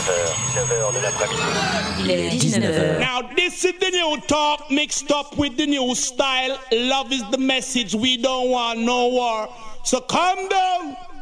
19h de l'après-midi. Il est 19h. Now this is the new talk mixed up with the new style. Love is the message, we don't want no war. So calm down.